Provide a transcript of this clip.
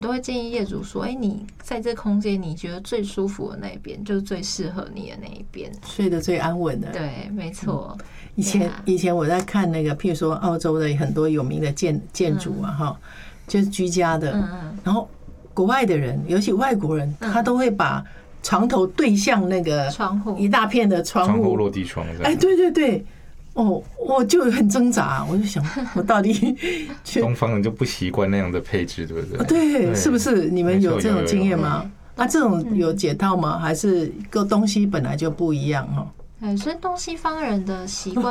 都会建议业主说，你在这空间你觉得最舒服的那一边，就是最适合你的那一边， 睡得最安稳的。 对，没错。 以前我在看那个，譬如说澳洲的很多有名的建筑啊，就是居家的，然后国外的人，尤其外国人，他都会把床头对向那个窗户， 一大片的窗户， 落地窗。 对对对。我就很挣扎，我就想，我到底东方人就不习惯那样的配置，对不对？ 对，是不是？你们有这种经验吗？这种有解套吗？还是各东西本来就不一样？ 对，所以东西方人的习惯